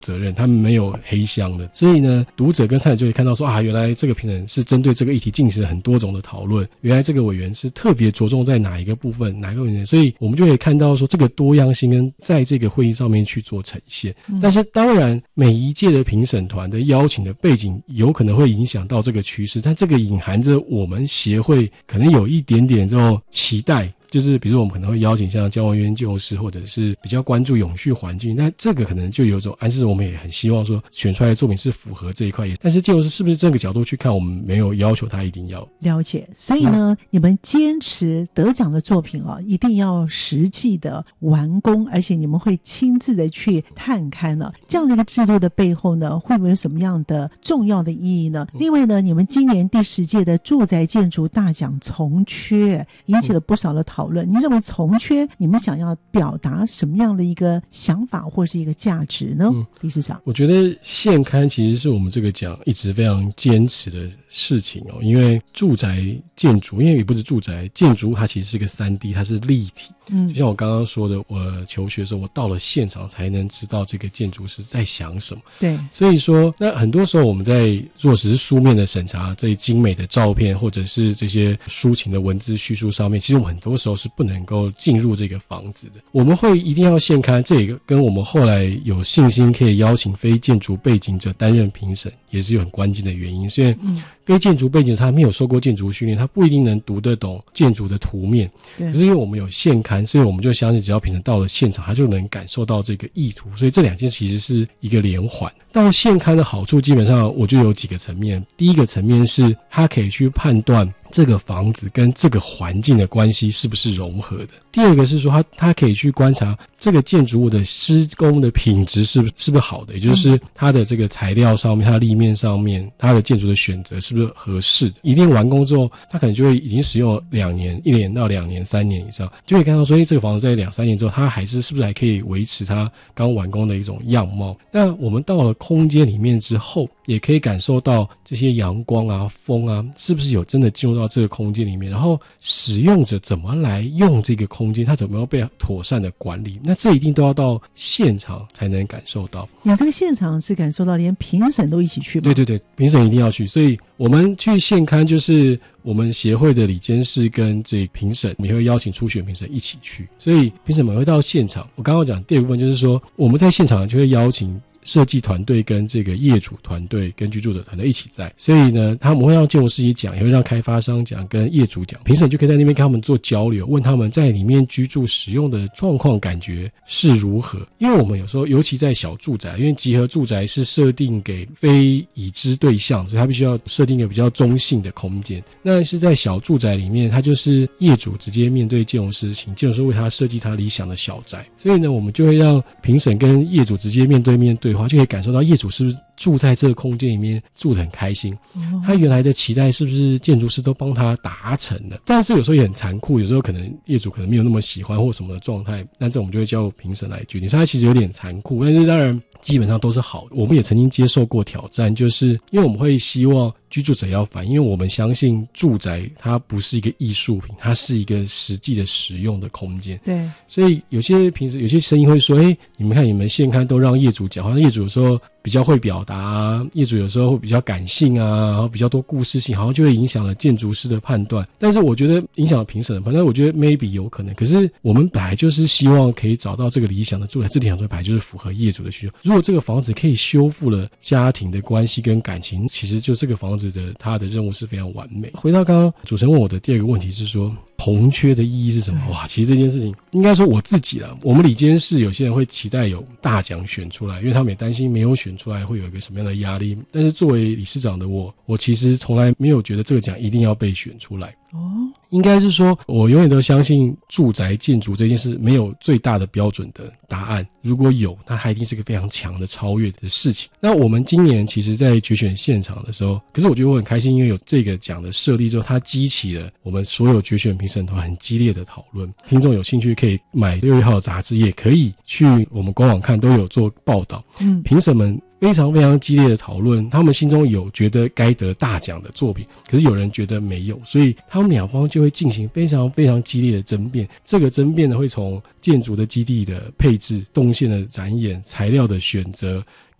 责任，他们没有黑箱的。所以呢，读者跟参展就会看到说原来这个评审是针对这个议题进行了很多种的讨论，原来这个委员是特别着重在哪一个部分，哪一个委员，所以我们就可以看到说这个多样性跟在这个会议上面去做呈现。但是当然每一届的评审团的邀请的背景有可能会影响到这个趋势，但这个隐含着我们协会可能有一点点这种期待，就是比如说我们可能会邀请像交换院建筑师，或者是比较关注永续环境，那这个可能就有一种暗示我们也很希望说选出来的作品是符合这一块，但是建筑师是不是这个角度去看，我们没有要求他一定要了解。所以呢，你们坚持得奖的作品一定要实际的完工，而且你们会亲自的去探勘呢，这样的一个制度的背后呢，会不会有什么样的重要的意义呢？另外呢，你们今年第10届的住宅建筑大奖从缺引起了不少的讨论，你认为从缺你们想要表达什么样的一个想法或是一个价值呢？理事长， 我觉得现勘其实是我们这个奖一直非常坚持的事情因为住宅建筑，因为也不是住宅建筑，它其实是个 3D， 它是立体。就像我刚刚说的，我求学的时候，我到了现场才能知道这个建筑师在想什么。 对， 所以说，那很多时候我们在若只是书面的审查，这精美的照片或者是这些抒情的文字叙述上面，其实我们很多时候是不能够进入这个房子的。我们会一定要现勘，这个跟我们后来有信心可以邀请非建筑背景者担任评审，也是有很关键的原因。所以非建筑背景他没有受过建筑训练，他不一定能读得懂建筑的图面。可是因为我们有现勘，所以我们就相信只要评审到了现场，他就能感受到这个意图。所以这两件其实是一个连环。到现勘的好处基本上我就有几个层面。第一个层面是他可以去判断这个房子跟这个环境的关系是不是融合的。第二个是说他可以去观察这个建筑物的施工的品质是不是好的，也就是它的这个材料上面，它的立面上面，它的建筑的选择是不是合适的。一定完工之后，他可能就会已经使用了1年到2年3年以上，就会看到说这个房子在2-3年之后，它是不是还可以维持它刚完工的一种样貌。那我们到了空间里面之后，也可以感受到这些阳光啊风啊是不是有真的进入到这个空间里面，然后使用者怎么来用这个空间，它怎么样被妥善的管理，那这一定都要到现场才能感受到。 这个现场是感受到连评审都一起去吗？ 对，评审一定要去。所以我们去现勘，就是我们协会的理监事跟这评审，我们也会邀请初选评审一起去，所以评审们会到现场。我刚刚讲第二部分就是说，我们在现场就会邀请设计团队跟这个业主团队跟居住者团队一起在，所以呢他们会让建筑师讲，也会让开发商讲跟业主讲，评审就可以在那边跟他们做交流，问他们在里面居住使用的状况感觉是如何。因为我们有时候尤其在小住宅，因为集合住宅是设定给非已知对象，所以他必须要设定一个比较中性的空间。那是在小住宅里面，他就是业主直接面对建筑师，请建筑师为他设计他理想的小宅，所以呢我们就会让评审跟业主直接面对面对话，就可以感受到业主是不是住在这个空间里面住得很开心，他原来的期待是不是建筑师都帮他达成了。但是有时候也很残酷，有时候可能业主可能没有那么喜欢或什么的状态，那这我们就会交由评审来决定，所以它其实有点残酷，但是当然基本上都是好的。我们也曾经接受过挑战，就是因为我们会希望居住者要反映，因为我们相信住宅它不是一个艺术品，它是一个实际的使用的空间。 对， 所以有些声音会说，你们看你们现勘都让业主讲话，那业主有时候比较会表达啊，业主有时候会比较感性啊，然后比较多故事性，好像就会影响了建筑师的判断。但是我觉得影响了评审的判断，我觉得 maybe 有可能。可是我们本来就是希望可以找到这个理想的住宅，这理想住宅本来就是符合业主的需求。如果这个房子可以修复了家庭的关系跟感情，其实就这个房子的它的任务是非常完美。回到刚刚主持人问我的第二个问题是说铜缺的意义是什么？哇，其实这件事情应该说我自己啦，我们理监事有些人会期待有大奖选出来，因为他们也担心没有选出来会有一个什么样的压力。但是作为理事长的我其实从来没有觉得这个奖一定要被选出来。应该是说我永远都相信住宅建筑这件事没有最大的标准的答案，如果有，那它一定是个非常强的超越的事情。那我们今年其实在决选现场的时候，可是我觉得我很开心，因为有这个奖的设立之后，它激起了我们所有决选评审团很激烈的讨论。听众有兴趣可以买6月号的杂志，也可以去我们官网看，都有做报道。评审们非常非常激烈的讨论，他们心中有觉得该得大奖的作品，可是有人觉得没有，所以他们两方就会进行非常非常激烈的争辩。这个争辩呢，会从建筑的基地的配置、动线的展演、材料的选择